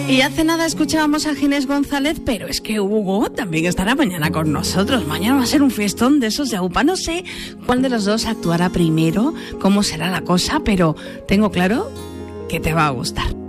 Y hace nada escuchábamos a Ginés González, pero es que Hugo también estará mañana con nosotros. Mañana va a ser un fiestón de esos de AUPA. No sé cuál de los dos actuará primero, cómo será la cosa, pero tengo claro que te va a gustar.